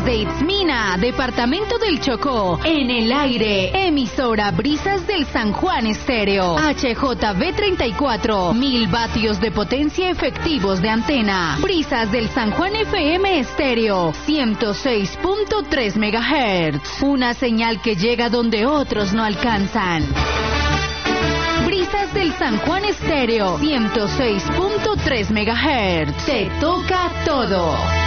Desde Itzmina, departamento del Chocó, en el aire, emisora Brisas del San Juan Estéreo, HJB 34, 1000 vatios de potencia efectivos de antena. Brisas del San Juan FM Estéreo, 106.3 MHz, una señal que llega donde otros no alcanzan. Brisas del San Juan Estéreo, 106.3 MHz, te toca todo.